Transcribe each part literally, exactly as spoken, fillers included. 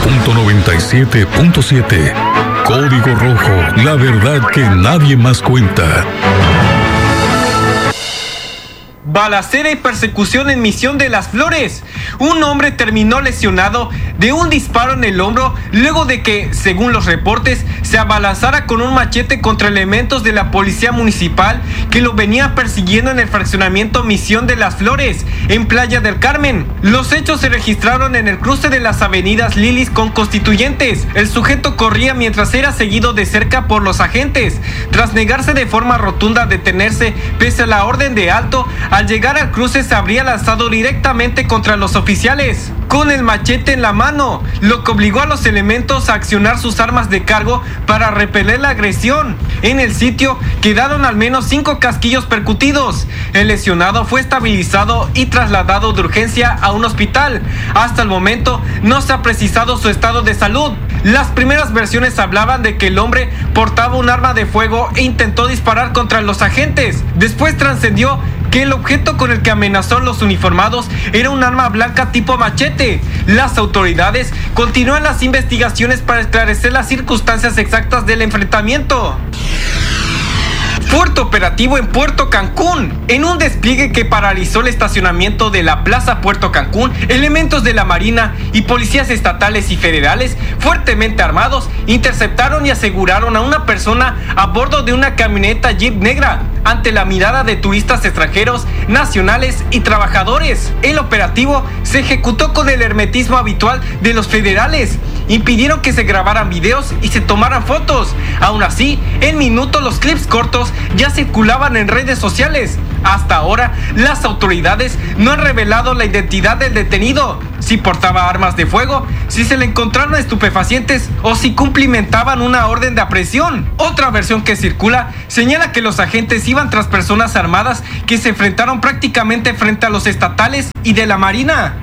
punto noventa y siete punto siete. Código Rojo, la verdad que nadie más cuenta. Balacera y persecución en Misión de las Flores. Un hombre terminó lesionado de un disparo en el hombro luego de que, según los reportes, se abalanzara con un machete contra elementos de la policía municipal que lo venían persiguiendo en el fraccionamiento Misión de las Flores, en Playa del Carmen. Los hechos se registraron en el cruce de las avenidas Lilis con Constituyentes. El sujeto corría mientras era seguido de cerca por los agentes. Tras negarse de forma rotunda a detenerse pese a la orden de alto, al llegar al cruce se habría lanzado directamente contra los oficiales con el machete en la mano, lo que obligó a los elementos a accionar sus armas de cargo para repeler la agresión. En el sitio quedaron al menos cinco casquillos percutidos. El lesionado fue estabilizado y trasladado de urgencia a un hospital. Hasta el momento no se ha precisado su estado de salud. Las primeras versiones hablaban de que el hombre portaba un arma de fuego e intentó disparar contra los agentes. Después trascendió que el objeto con el que amenazó a los uniformados era un arma blanca tipo machete. Las autoridades continúan las investigaciones para esclarecer las circunstancias exactas del enfrentamiento. Fuerte operativo en Puerto Cancún. En un despliegue que paralizó el estacionamiento de la Plaza Puerto Cancún, elementos de la Marina y policías estatales y federales, fuertemente armados, interceptaron y aseguraron a una persona a bordo de una camioneta Jeep negra, ante la mirada de turistas extranjeros, nacionales y trabajadores. El operativo se ejecutó con el hermetismo habitual de los federales. Impidieron que se grabaran videos y se tomaran fotos. Aún así, en minutos los clips cortos ya circulaban en redes sociales. Hasta ahora, las autoridades no han revelado la identidad del detenido, si portaba armas de fuego, si se le encontraron estupefacientes o si cumplimentaban una orden de aprehensión. Otra versión que circula señala que los agentes iban tras personas armadas que se enfrentaron prácticamente frente a los estatales y de la Marina.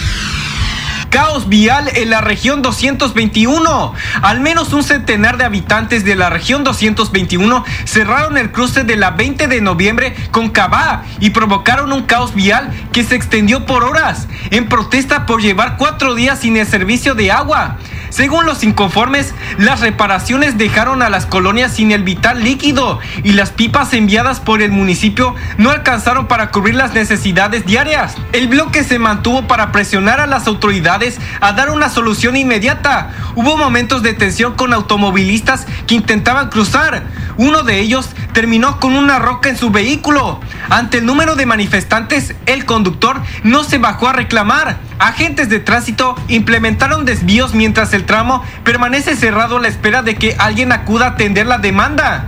Caos vial en la región doscientos veintiuno. Al menos un centenar de habitantes de la región doscientos veintiuno cerraron el cruce de la veinte de noviembre con Cabá y provocaron un caos vial que se extendió por horas, en protesta por llevar cuatro días sin el servicio de agua. Según los inconformes, las reparaciones dejaron a las colonias sin el vital líquido y las pipas enviadas por el municipio no alcanzaron para cubrir las necesidades diarias. El bloque se mantuvo para presionar a las autoridades a dar una solución inmediata. Hubo momentos de tensión con automovilistas que intentaban cruzar. Uno de ellos terminó con una roca en su vehículo. Ante el número de manifestantes, el conductor no se bajó a reclamar. Agentes de tránsito implementaron desvíos mientras el tramo permanece cerrado a la espera de que alguien acuda a atender la demanda.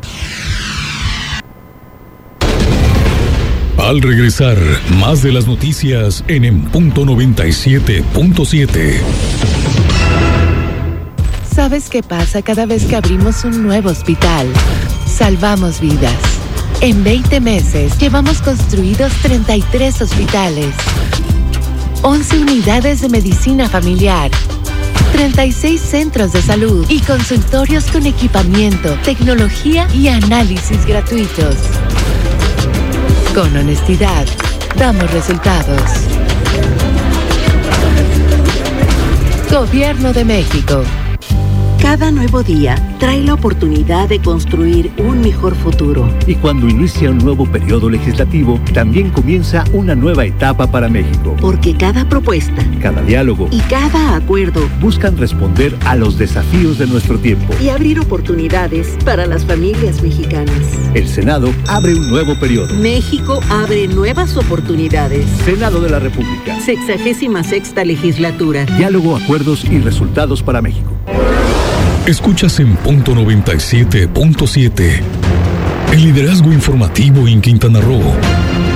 Al regresar, más de las noticias en En Punto noventa y siete punto siete. ¿Sabes qué pasa cada vez que abrimos un nuevo hospital? Salvamos vidas. En veinte meses llevamos construidos treinta y tres hospitales, once unidades de medicina familiar, treinta y seis centros de salud y consultorios con equipamiento, tecnología y análisis gratuitos. Con honestidad, damos resultados. Gobierno de México. Cada nuevo día trae la oportunidad de construir un mejor futuro. Y cuando inicia un nuevo periodo legislativo, también comienza una nueva etapa para México. Porque cada propuesta, cada diálogo y cada acuerdo buscan responder a los desafíos de nuestro tiempo y abrir oportunidades para las familias mexicanas. El Senado abre un nuevo periodo. México abre nuevas oportunidades. Senado de la República. Sexagésima sexta legislatura. Diálogo, acuerdos y resultados para México. Escuchas en Punto noventa y siete punto siete. El liderazgo informativo en Quintana Roo.